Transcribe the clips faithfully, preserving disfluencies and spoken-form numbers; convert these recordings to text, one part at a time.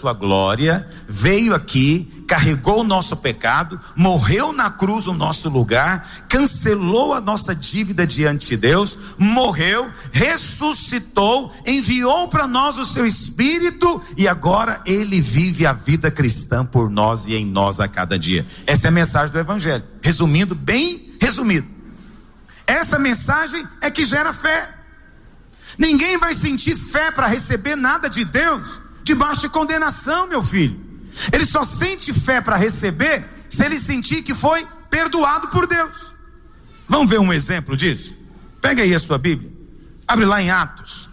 sua glória, veio aqui, carregou o nosso pecado, morreu na cruz no nosso lugar, cancelou a nossa dívida diante de Deus, morreu, ressuscitou, enviou para nós o seu Espírito e agora ele vive a vida cristã por nós e em nós a cada dia. Essa é a mensagem do Evangelho, resumindo, bem resumido. Essa mensagem é que gera fé. Ninguém vai sentir fé para receber nada de Deus debaixo de condenação, meu filho. Ele só sente fé para receber se ele sentir que foi perdoado por Deus. Vamos ver um exemplo disso? Pega aí a sua Bíblia, abre lá em Atos,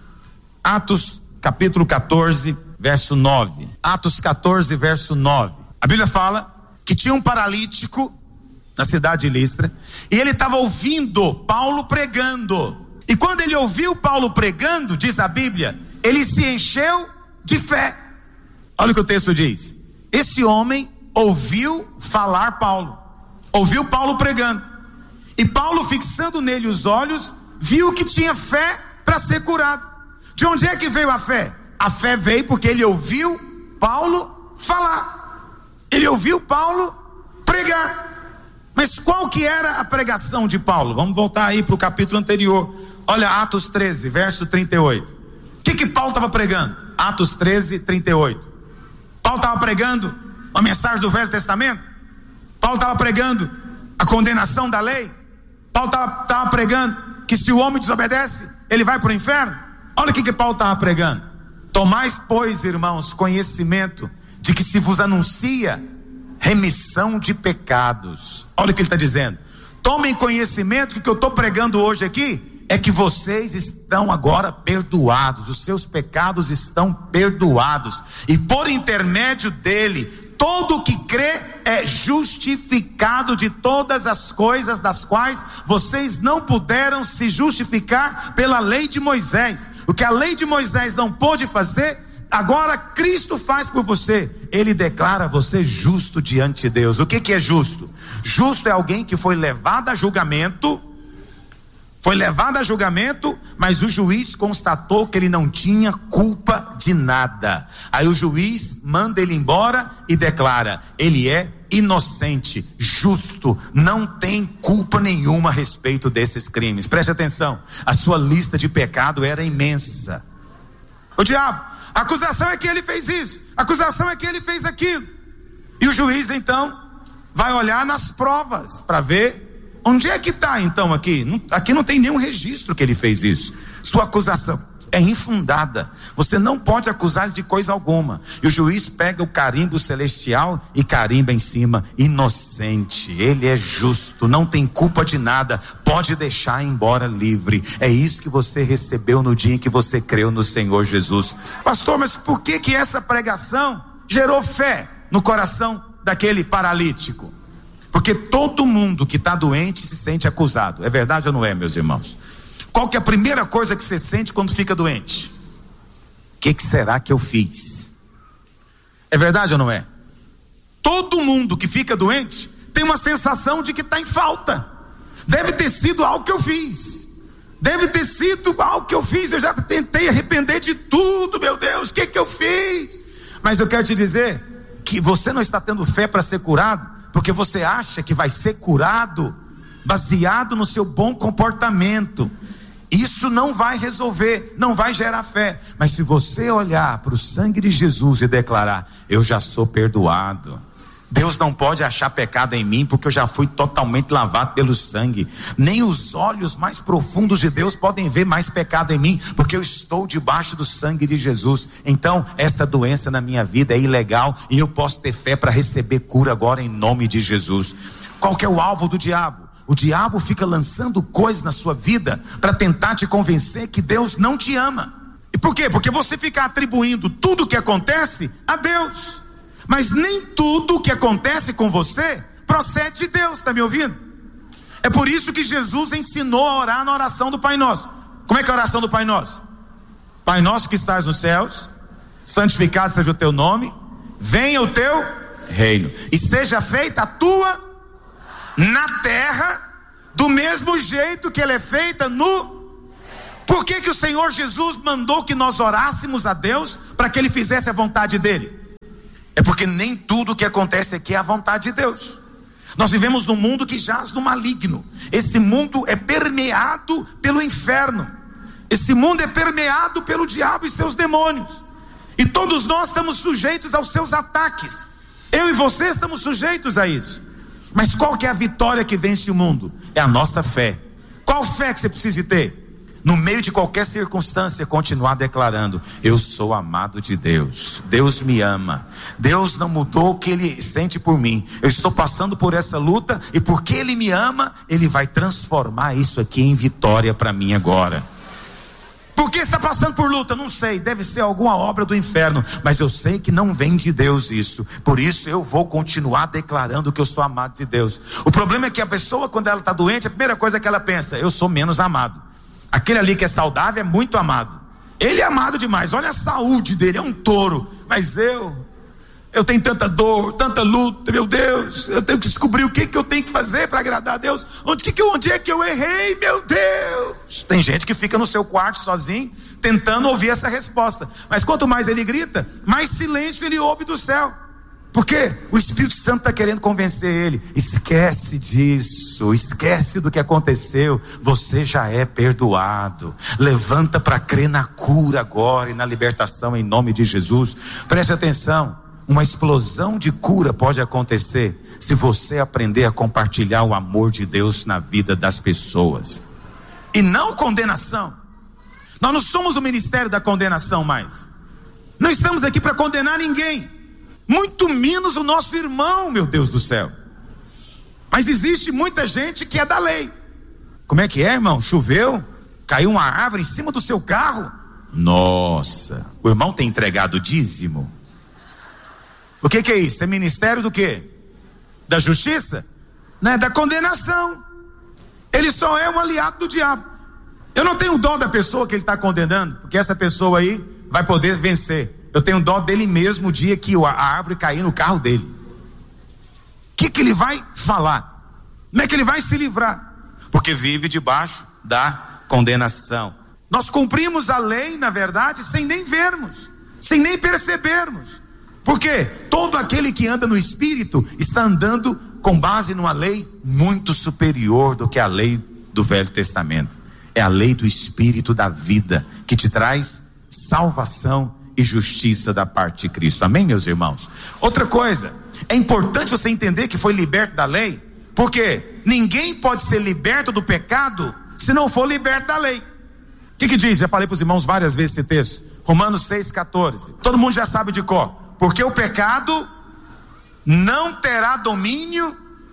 Atos capítulo catorze, verso nove. Atos catorze, verso nove. A Bíblia fala que tinha um paralítico na cidade de Listra, e ele estava ouvindo Paulo pregando. E quando ele ouviu Paulo pregando, diz a Bíblia, ele se encheu de fé. Olha o que o texto diz. Esse homem ouviu falar Paulo, ouviu Paulo pregando, e Paulo, fixando nele os olhos, viu que tinha fé para ser curado. De onde é que veio a fé? A fé veio porque ele ouviu Paulo falar, ele ouviu Paulo pregar. Mas qual que era a pregação de Paulo? Vamos voltar aí para o capítulo anterior. Olha Atos treze, verso trinta e oito. O que que Paulo estava pregando? Atos treze, trinta e oito. Paulo estava pregando a mensagem do Velho Testamento? Paulo estava pregando a condenação da lei? Paulo estava pregando que se o homem desobedece, ele vai para o inferno? Olha o que que Paulo estava pregando. Tomais, pois, irmãos, conhecimento de que se vos anuncia remissão de pecados. Olha o que ele está dizendo. Tomem conhecimento que o que eu estou pregando hoje aqui é que vocês estão agora perdoados, os seus pecados estão perdoados, e por intermédio dele, todo o que crê é justificado de todas as coisas das quais vocês não puderam se justificar pela lei de Moisés. O que a lei de Moisés não pôde fazer, agora Cristo faz por você. Ele declara você justo diante de Deus. O que que é justo? Justo é alguém que foi levado a julgamento, foi levado a julgamento, mas o juiz constatou que ele não tinha culpa de nada. Aí o juiz manda ele embora e declara, ele é inocente, justo, não tem culpa nenhuma a respeito desses crimes. Preste atenção, a sua lista de pecado era imensa. O diabo, a acusação é que ele fez isso, a acusação é que ele fez aquilo. E o juiz então vai olhar nas provas para ver onde é que está então aqui? Não, aqui não tem nenhum registro que ele fez isso. Sua acusação é infundada. Você não pode acusar ele de coisa alguma. E o juiz pega o carimbo celestial e carimba em cima, inocente. Ele é justo, não tem culpa de nada. Pode deixar embora livre. É isso que você recebeu no dia em que você creu no Senhor Jesus. Pastor, mas por que que essa pregação gerou fé no coração daquele paralítico? Porque todo mundo que está doente se sente acusado. É verdade ou não é, meus irmãos? Qual que é a primeira coisa que você sente quando fica doente? O que que será que eu fiz? É verdade ou não é? Todo mundo que fica doente tem uma sensação de que está em falta. Deve ter sido algo que eu fiz. Deve ter sido algo que eu fiz. Eu já tentei arrepender de tudo, meu Deus, o que que eu fiz? Mas eu quero te dizer que você não está tendo fé para ser curado porque você acha que vai ser curado baseado no seu bom comportamento. Isso não vai resolver, não vai gerar fé. Mas se você olhar para o sangue de Jesus e declarar, eu já sou perdoado, Deus não pode achar pecado em mim, porque eu já fui totalmente lavado pelo sangue. Nem os olhos mais profundos de Deus podem ver mais pecado em mim, porque eu estou debaixo do sangue de Jesus. Então essa doença na minha vida é ilegal, e eu posso ter fé para receber cura agora em nome de Jesus. Qual que é o alvo do diabo? O diabo fica lançando coisas na sua vida para tentar te convencer que Deus não te ama. E por quê? Porque você fica atribuindo tudo o que acontece a Deus. Mas nem tudo que acontece com você procede de Deus, está me ouvindo? É por isso que Jesus ensinou a orar na oração do Pai Nosso. Como é que é a oração do Pai Nosso? Pai nosso que estás nos céus, santificado seja o teu nome, venha o teu reino, e seja feita a tua na terra, do mesmo jeito que ela é feita no... Por que que o Senhor Jesus mandou que nós orássemos a Deus para que Ele fizesse a vontade dEle? É porque nem tudo que acontece aqui é a vontade de Deus. Nós vivemos num mundo que jaz no maligno. Esse mundo é permeado pelo inferno. Esse mundo é permeado pelo diabo e seus demônios. E todos nós estamos sujeitos aos seus ataques. Eu e você estamos sujeitos a isso. Mas qual que é a vitória que vence o mundo? É a nossa fé. Qual fé que você precisa ter? No meio de qualquer circunstância, continuar declarando: eu sou amado de Deus, Deus me ama, Deus não mudou o que Ele sente por mim, eu estou passando por essa luta, e porque Ele me ama, Ele vai transformar isso aqui em vitória para mim agora. Por que está passando por luta? Não sei, deve ser alguma obra do inferno, mas eu sei que não vem de Deus isso. Por isso eu vou continuar declarando que eu sou amado de Deus. O problema é que a pessoa, quando ela está doente, a primeira coisa que ela pensa: eu sou menos amado. Aquele ali que é saudável é muito amado. Ele é amado demais, olha a saúde dele, é um touro. Mas eu, eu tenho tanta dor, tanta luta, meu Deus, eu tenho que descobrir o que, que eu tenho que fazer para agradar a Deus. Onde, que, que, onde é que eu errei, meu Deus? Tem gente que fica no seu quarto sozinho, tentando ouvir essa resposta. Mas quanto mais ele grita, mais silêncio ele ouve do céu. Porque o Espírito Santo está querendo convencer ele: esquece disso, esquece do que aconteceu, você já é perdoado, levanta para crer na cura agora e na libertação em nome de Jesus. Preste atenção, uma explosão de cura pode acontecer se você aprender a compartilhar o amor de Deus na vida das pessoas, e não condenação. Nós não somos o ministério da condenação mais, não estamos aqui para condenar ninguém, muito menos o nosso irmão, meu Deus do céu. Mas existe muita gente que é da lei. Como é que é, irmão? Choveu? Caiu uma árvore em cima do seu carro? Nossa, o irmão tem entregado dízimo. O que que é isso? É ministério do quê? Da justiça? Não é da condenação. Ele só é um aliado do diabo. Eu não tenho dó da pessoa que ele está condenando, porque essa pessoa aí vai poder vencer. Eu tenho dó dele mesmo o dia que a árvore cair no carro dele. O que que ele vai falar? Como é que ele vai se livrar? Porque vive debaixo da condenação. Nós cumprimos a lei, na verdade, sem nem vermos, sem nem percebermos. Porque todo aquele que anda no Espírito está andando com base numa lei muito superior do que a lei do Velho Testamento. É a lei do Espírito da vida, que te traz salvação e justiça da parte de Cristo. Amém, meus irmãos? Outra coisa, é importante você entender que foi liberto da lei, porque ninguém pode ser liberto do pecado se não for liberto da lei. O que que diz? Já falei para os irmãos várias vezes esse texto, Romanos seis, catorze. Todo mundo já sabe de cor. Porque o pecado não terá domínio.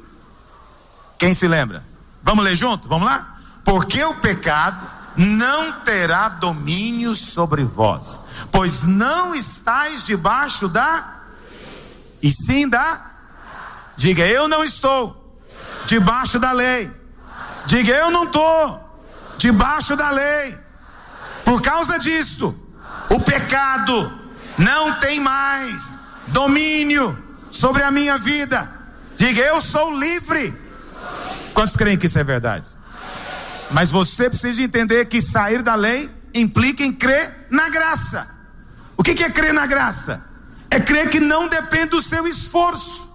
Quem se lembra? Vamos ler junto? Vamos lá? Porque o pecado não terá domínio sobre vós, pois não estáis debaixo da, e sim da, diga: eu não estou debaixo da lei. Diga: eu não estou debaixo da lei. Por causa disso, o pecado não tem mais domínio sobre a minha vida. Diga: eu sou livre. Quantos creem que isso é verdade? Mas você precisa entender que sair da lei implica em crer na graça. O que que é crer na graça? É crer que não depende do seu esforço.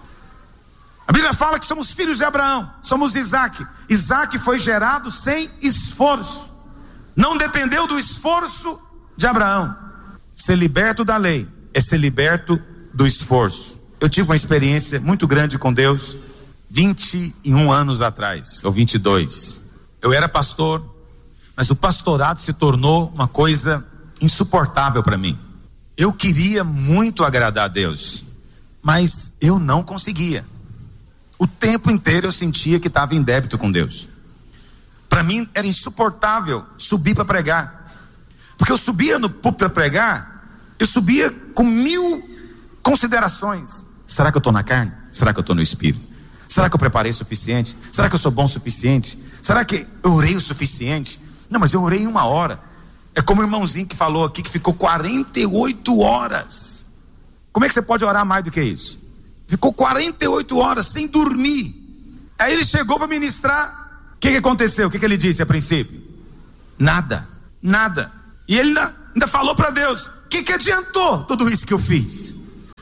A Bíblia fala que somos filhos de Abraão, somos Isaac. Isaac foi gerado sem esforço, não dependeu do esforço de Abraão. Ser liberto da lei é ser liberto do esforço. Eu tive uma experiência muito grande com Deus vinte e um anos atrás, ou vinte e dois. Eu era pastor, mas o pastorado se tornou uma coisa insuportável para mim. Eu queria muito agradar a Deus, mas eu não conseguia. O tempo inteiro eu sentia que estava em débito com Deus. Para mim era insuportável subir para pregar, porque eu subia no púlpito para pregar, eu subia com mil considerações. Será que eu estou na carne? Será que eu estou no Espírito? Será que eu preparei o suficiente? Será que eu sou bom o suficiente? Será que eu orei o suficiente? Não, mas eu orei em uma hora. É como o irmãozinho que falou aqui, que ficou quarenta e oito horas. Como é que você pode orar mais do que isso? Ficou quarenta e oito horas sem dormir. Aí ele chegou para ministrar. O que que aconteceu? O que que ele disse a princípio? Nada, nada. E ele ainda, ainda falou para Deus: o que que adiantou tudo isso que eu fiz?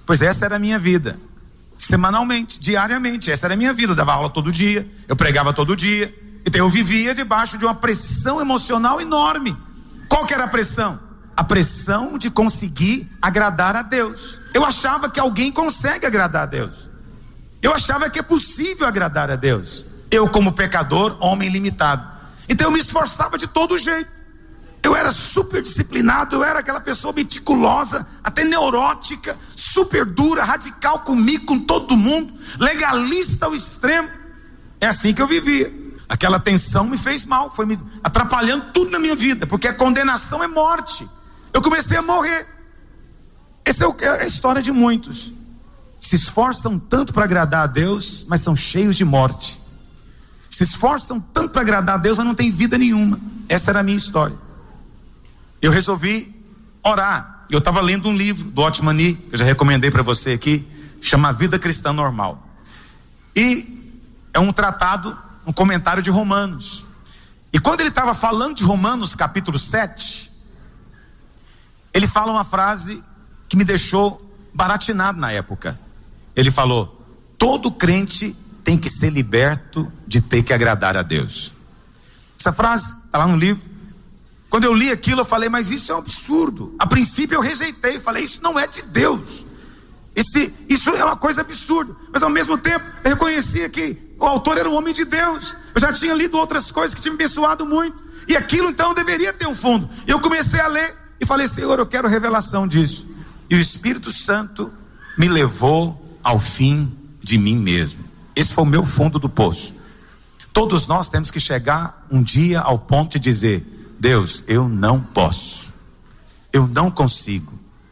Pois essa era a minha vida. Semanalmente, diariamente, essa era a minha vida. Eu dava aula todo dia, eu pregava todo dia. Então eu vivia debaixo de uma pressão emocional enorme. Qual que era a pressão? A pressão de conseguir agradar a Deus. Eu achava que alguém consegue agradar a Deus. Eu achava que é possível agradar a Deus. Eu, como pecador, homem limitado. Então eu me esforçava de todo jeito. Eu era super disciplinado, eu era aquela pessoa meticulosa, até neurótica, super dura, radical comigo, com todo mundo, legalista ao extremo. É assim que eu vivia. Aquela tensão me fez mal, foi me atrapalhando tudo na minha vida, porque a condenação é morte. Eu comecei a morrer. Essa é a história de muitos. Se esforçam tanto para agradar a Deus, mas são cheios de morte. Se esforçam tanto para agradar a Deus, mas não tem vida nenhuma. Essa era a minha história. Eu resolvi orar. Eu estava lendo um livro do Otmani, que eu já recomendei para você aqui, chama Vida Cristã Normal. E é um tratado, um comentário de Romanos. E quando ele estava falando de Romanos capítulo sete, ele fala uma frase que me deixou baratinado na época. Ele falou: todo crente tem que ser liberto de ter que agradar a Deus. Essa frase está lá no livro. Quando eu li aquilo, eu falei, mas isso é um absurdo. A princípio eu rejeitei, falei, isso não é de Deus. Esse, isso é uma coisa absurda. Mas ao mesmo tempo, eu reconhecia que o autor era um homem de Deus. Eu já tinha lido outras coisas que tinham me abençoado muito. E aquilo então deveria ter um fundo. Eu comecei a ler e falei, Senhor, eu quero revelação disso. E o Espírito Santo me levou ao fim de mim mesmo. Esse foi o meu fundo do poço. Todos nós temos que chegar um dia ao ponto de dizer: Deus, eu não posso, eu não consigo,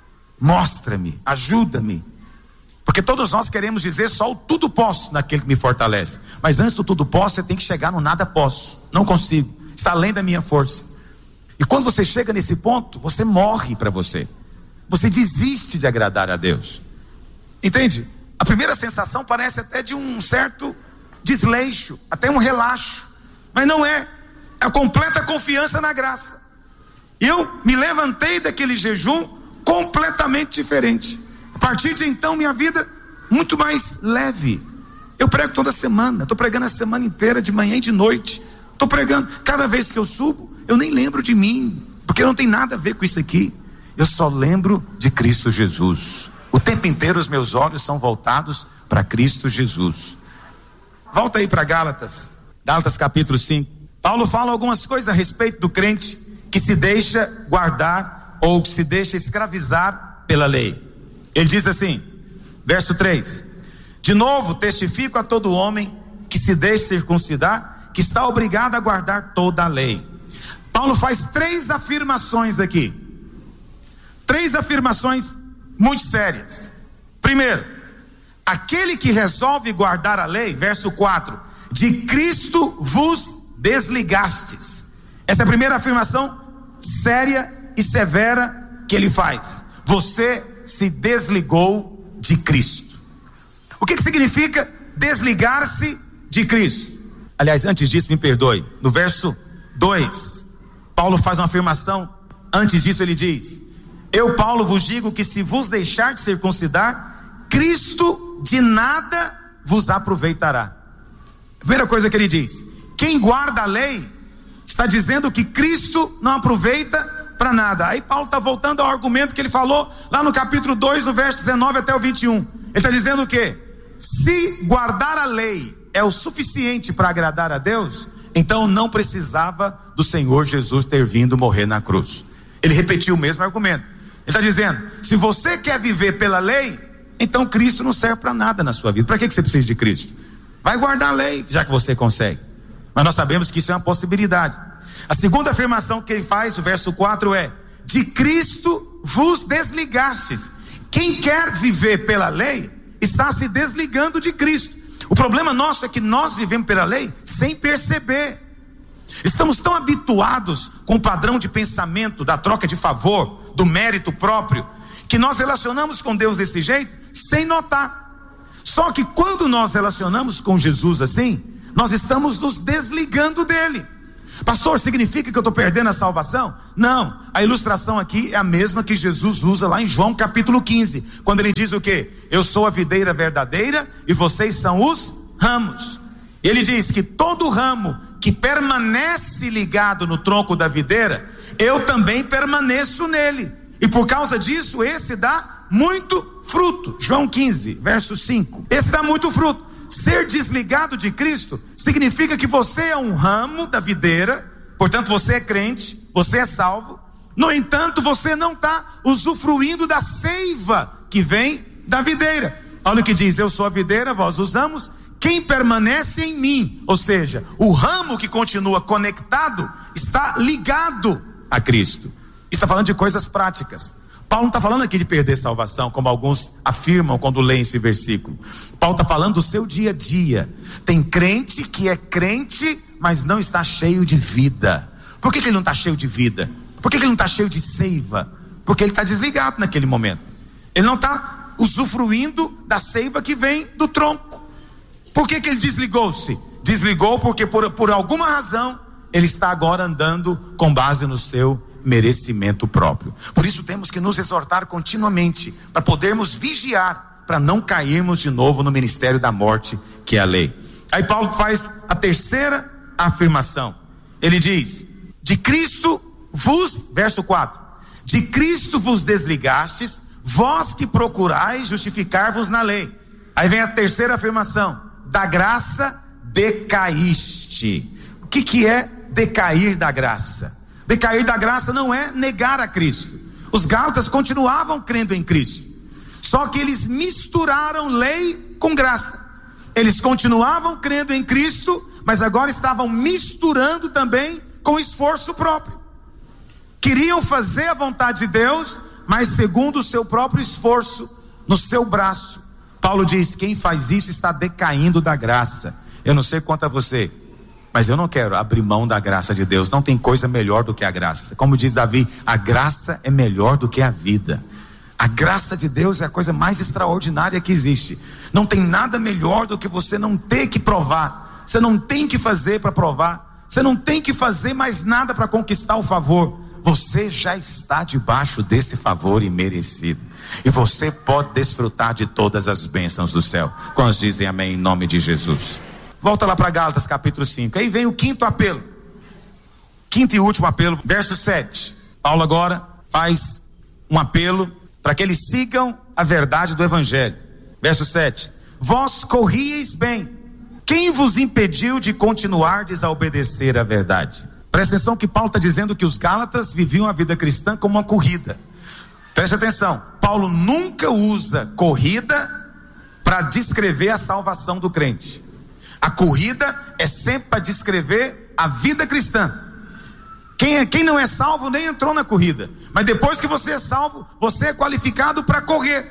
mostra-me, ajuda-me. Porque todos nós queremos dizer só o tudo posso naquele que me fortalece. Mas antes do tudo posso, você tem que chegar no nada posso. Não consigo, está além da minha força. E quando você chega nesse ponto, você morre para você. Você desiste de agradar a Deus. Entende? A primeira sensação parece até de um certo desleixo, até um relaxo. Mas não é. É a completa confiança na graça. E eu me levantei daquele jejum completamente diferente. A partir de então, minha vida muito mais leve. Eu prego toda semana, estou pregando a semana inteira, de manhã e de noite. Estou pregando, cada vez que eu subo, eu nem lembro de mim, porque não tem nada a ver com isso aqui. Eu só lembro de Cristo Jesus. O tempo inteiro os meus olhos são voltados para Cristo Jesus. Volta aí para Gálatas, Gálatas capítulo cinco. Paulo fala algumas coisas a respeito do crente que se deixa guardar ou que se deixa escravizar pela lei. Ele diz assim, verso três: de novo testifico a todo homem que se deixa circuncidar, que está obrigado a guardar toda a lei. Paulo faz três afirmações aqui, três afirmações muito sérias. Primeiro, aquele que resolve guardar a lei, verso quatro, de Cristo vos desligastes. Essa é a primeira afirmação séria e severa que ele faz. Você se desligou de Cristo. O que que significa desligar-se de Cristo? Aliás, antes disso, me perdoe, no verso dois, Paulo faz uma afirmação. Antes disso ele diz: eu, Paulo, vos digo que se vos deixar de circuncidar, Cristo de nada vos aproveitará. Primeira coisa que ele diz: quem guarda a lei está dizendo que Cristo não aproveita para nada. Aí Paulo está voltando ao argumento que ele falou lá no capítulo dois, no verso dezenove até o vinte e um. Ele está dizendo o quê? Se guardar a lei é o suficiente para agradar a Deus, então não precisava do Senhor Jesus ter vindo morrer na cruz. Ele repetiu o mesmo argumento. Ele está dizendo: se você quer viver pela lei, então Cristo não serve para nada na sua vida. Para que que você precisa de Cristo? Vai guardar a lei, já que você consegue. Mas nós sabemos que isso é uma possibilidade. A segunda afirmação que ele faz, o verso quatro, é: de Cristo vos desligastes. Quem quer viver pela lei está se desligando de Cristo. O problema nosso é que nós vivemos pela lei sem perceber. Estamos tão habituados com o padrão de pensamento da troca de favor, do mérito próprio, que nós relacionamos com Deus desse jeito sem notar. Só que quando nós relacionamos com Jesus assim, nós estamos nos desligando dele. Pastor, significa que eu estou perdendo a salvação? Não, a ilustração aqui é a mesma que Jesus usa lá em João capítulo quinze, quando ele diz o quê? Eu sou a videira verdadeira e vocês são os ramos. Ele diz que todo ramo que permanece ligado no tronco da videira, eu também permaneço nele, e por causa disso esse dá muito fruto. João quinze, verso cinco. Esse dá muito fruto. Ser desligado de Cristo significa que você é um ramo da videira, portanto você é crente, você é salvo, no entanto você não está usufruindo da seiva que vem da videira. Olha o que diz: eu sou a videira, vós os ramos, quem permanece em mim, ou seja, o ramo que continua conectado está ligado a Cristo. Está falando de coisas práticas. Paulo não está falando aqui de perder salvação, como alguns afirmam quando leem esse versículo. Paulo está falando do seu dia a dia. Tem crente que é crente, mas não está cheio de vida. Por que, que ele não está cheio de vida? Por que, que ele não está cheio de seiva? Porque ele está desligado naquele momento. Ele não está usufruindo da seiva que vem do tronco. Por que, que ele desligou-se? Desligou porque por, por alguma razão ele está agora andando com base no seu merecimento próprio. Por isso temos que nos exortar continuamente, para podermos vigiar, para não cairmos de novo no ministério da morte, que é a lei. Aí Paulo faz a terceira afirmação. Ele diz: de Cristo vos, verso quatro, de Cristo vos desligastes, vós que procurais justificar-vos na lei. Aí vem a terceira afirmação: da graça decaíste. O que que é decair da graça? Decair da graça não é negar a Cristo. Os gálatas continuavam crendo em Cristo, só que eles misturaram lei com graça. Eles continuavam crendo em Cristo, mas agora estavam misturando também com esforço próprio. Queriam fazer a vontade de Deus, mas segundo o seu próprio esforço, no seu braço. Paulo diz: quem faz isso está decaindo da graça. Eu não sei quanto a você, mas eu não quero abrir mão da graça de Deus. Não tem coisa melhor do que a graça. Como diz Davi, a graça é melhor do que a vida. A graça de Deus é a coisa mais extraordinária que existe. Não tem nada melhor do que você não ter que provar. Você não tem que fazer para provar. Você não tem que fazer mais nada para conquistar o favor. Você já está debaixo desse favor imerecido. E você pode desfrutar de todas as bênçãos do céu. Quantos dizem amém em nome de Jesus? Volta lá para Gálatas capítulo cinco. Aí vem o quinto apelo. Quinto e último apelo, verso sete. Paulo agora faz um apelo para que eles sigam a verdade do evangelho. Verso sete. Vós corrieis bem. Quem vos impediu de continuardes a obedecer à verdade? Presta atenção que Paulo está dizendo que os gálatas viviam a vida cristã como uma corrida. Preste atenção. Paulo nunca usa corrida para descrever a salvação do crente. A corrida é sempre para descrever a vida cristã. Quem, é, quem não é salvo nem entrou na corrida, mas depois que você é salvo, você é qualificado para correr.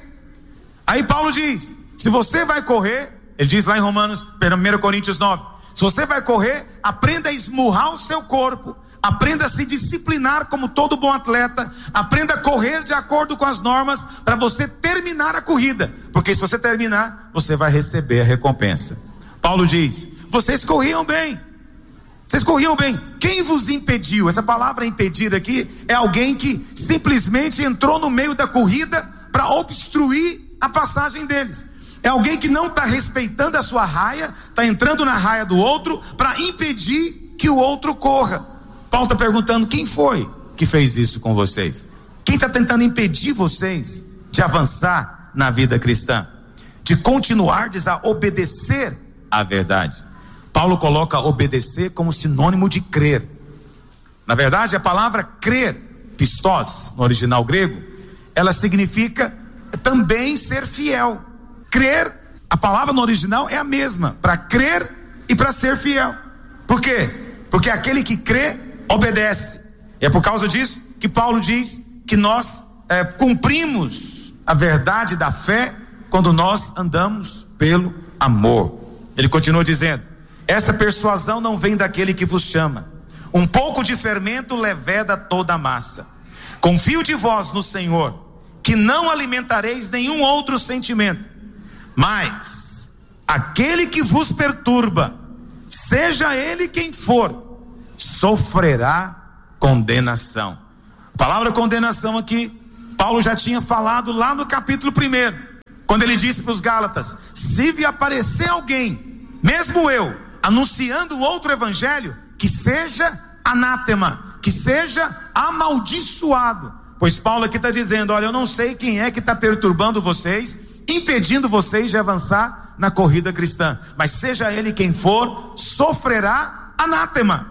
Aí Paulo diz: se você vai correr, ele diz lá em Romanos, primeira Coríntios nove, se você vai correr, aprenda a esmurrar o seu corpo, aprenda a se disciplinar como todo bom atleta, aprenda a correr de acordo com as normas, para você terminar a corrida, porque se você terminar, você vai receber a recompensa. Paulo diz: vocês corriam bem, vocês corriam bem, quem vos impediu? Essa palavra impedir aqui é alguém que simplesmente entrou no meio da corrida para obstruir a passagem deles. É alguém que não está respeitando a sua raia, está entrando na raia do outro para impedir que o outro corra. Paulo está perguntando: quem foi que fez isso com vocês? Quem está tentando impedir vocês de avançar na vida cristã, de continuardes a obedecer a verdade? Paulo coloca obedecer como sinônimo de crer. Na verdade, a palavra crer, pistos, no original grego, ela significa também ser fiel. Crer, a palavra no original é a mesma, para crer e para ser fiel. Por quê? Porque aquele que crê, obedece. E é por causa disso que Paulo diz que nós é, cumprimos a verdade da fé quando nós andamos pelo amor. Ele continua dizendo: esta persuasão não vem daquele que vos chama. Um pouco de fermento leveda toda a massa. Confio de vós no Senhor, que não alimentareis nenhum outro sentimento, mas aquele que vos perturba, seja ele quem for, sofrerá condenação. A palavra condenação aqui, Paulo já tinha falado lá no capítulo primeiro, quando ele disse para os Gálatas: se vi aparecer alguém, mesmo eu, anunciando outro evangelho, que seja anátema, que seja amaldiçoado. Pois Paulo aqui está dizendo: olha, eu não sei quem é que está perturbando vocês, impedindo vocês de avançar na corrida cristã, mas seja ele quem for, sofrerá anátema,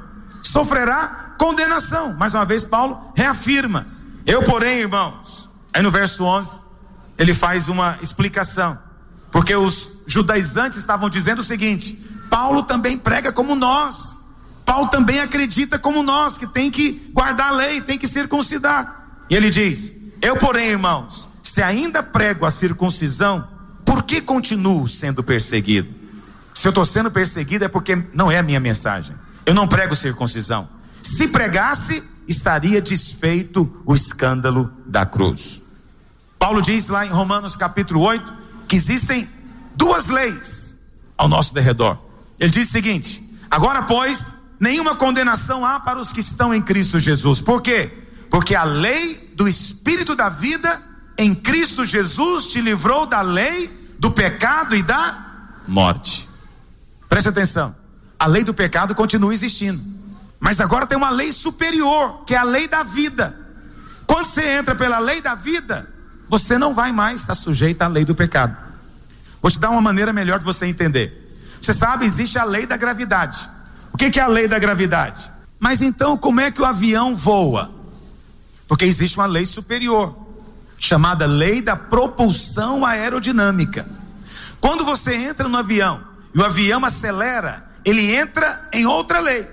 sofrerá condenação. Mais uma vez Paulo reafirma: eu porém, irmãos, aí no verso onze ele faz uma explicação, porque os judaizantes estavam dizendo o seguinte: Paulo também prega como nós, Paulo também acredita como nós, que tem que guardar a lei, tem que circuncidar. E ele diz: eu porém, irmãos, se ainda prego a circuncisão, por que continuo sendo perseguido? Se eu estou sendo perseguido é porque não é a minha mensagem. Eu não prego circuncisão. Se pregasse, estaria desfeito o escândalo da cruz. Paulo diz lá em Romanos capítulo oito que existem duas leis ao nosso derredor. Ele diz o seguinte: agora pois, nenhuma condenação há para os que estão em Cristo Jesus. Por quê? Porque a lei do Espírito da vida em Cristo Jesus te livrou da lei do pecado e da morte. Preste atenção, a lei do pecado continua existindo, mas agora tem uma lei superior, que é a lei da vida. Quando você entra pela lei da vida, você não vai mais estar sujeito à lei do pecado. Vou te dar uma maneira melhor de você entender. Você sabe, existe a lei da gravidade. O que é a lei da gravidade? Mas então como é que o avião voa? Porque existe uma lei superior, chamada lei da propulsão aerodinâmica. Quando você entra no avião e o avião acelera, ele entra em outra lei.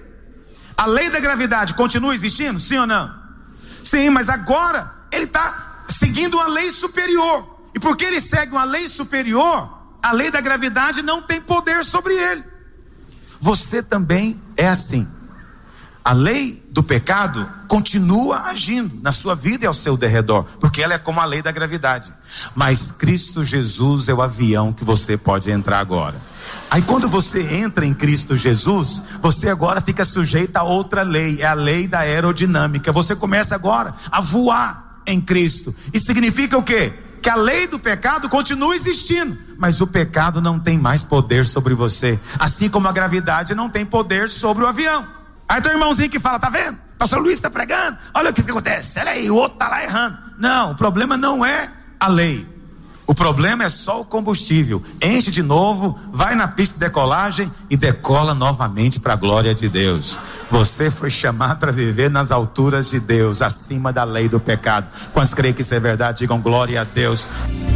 A lei da gravidade continua existindo? Sim ou não? Sim, mas agora ele está seguindo uma lei superior. E porque ele segue uma lei superior, a lei da gravidade não tem poder sobre ele. Você também é assim. A lei do pecado continua agindo na sua vida e ao seu derredor, porque ela é como a lei da gravidade. Mas Cristo Jesus é o avião que você pode entrar agora. Aí quando você entra em Cristo Jesus, você agora fica sujeito a outra lei, é a lei da aerodinâmica. Você começa agora a voar em Cristo. Isso significa o quê? Que a lei do pecado continua existindo, mas o pecado não tem mais poder sobre você, assim como a gravidade não tem poder sobre o avião. Aí tem um irmãozinho que fala: tá vendo? Pastor Luiz está pregando, olha o que, que acontece, olha aí, o outro está lá errando. Não, o problema não é a lei, o problema é só o combustível. Enche de novo, vai na pista de decolagem e decola novamente para a glória de Deus. Você foi chamado para viver nas alturas de Deus, acima da lei do pecado. Quantos creem que isso é verdade? Digam glória a Deus.